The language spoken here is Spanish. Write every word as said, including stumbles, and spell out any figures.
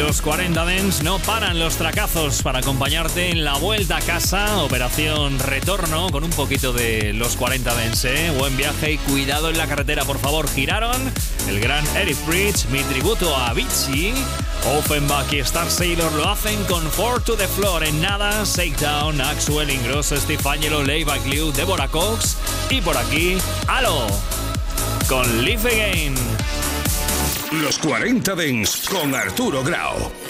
los cuarenta Dance no paran los tracazos para acompañarte en la vuelta a casa. Operación retorno con un poquito de los cuarenta Dance, ¿eh? Buen viaje y cuidado en la carretera, por favor. Giraron el gran Eric Bridge, mi tributo a Avicii. Offenbach y Star Sailor lo hacen con Four to the Floor. En nada, Shakedown, Axwell, Ingrosso, Steve Angelo, Levi Liu, Deborah Cox. Y por aquí, Halo con Live Again. Los cuarenta Dance con Arturo Grau.